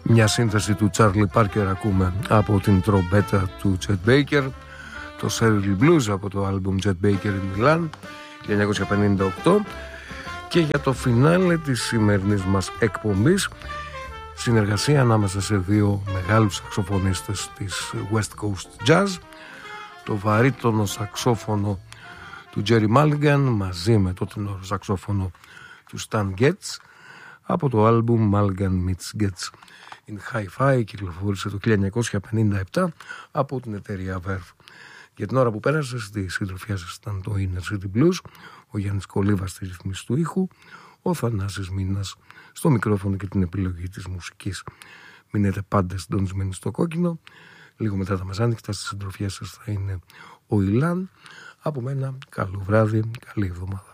Μια σύνθεση του Charlie Parker ακούμε από την τρομπέτα του Chet Baker, το Shirley Blues από το άλμπουμ Chet Baker in Milan 1958. Και για το φινάλε της σημερινής μας εκπομπής, συνεργασία ανάμεσα σε δύο μεγάλους σαξοφωνίστες της West Coast Jazz, το βαρύτονο σαξόφωνο του Jerry Mulligan μαζί με το τενόρο σαξόφωνο του Stan Getz από το άλμπουμ Mulligan meets Getz in Hi-Fi, κυκλοφόρησε το 1957 από την εταιρεία Verve. Για την ώρα που πέρασε στη συντροφιά σας ήταν το Inner City Blues, ο Γιάννης Κολίβας στη ρυθμίση του ήχου, ο Θανάσης Μήνας στο μικρόφωνο και την επιλογή της μουσικής. Μείνετε πάντα συντονισμένοι στο κόκκινο. Λίγο μετά τα μεσάνυχτα στη συντροφιά σας θα είναι ο Ηλάν. Από μένα καλό βράδυ, καλή εβδομάδα.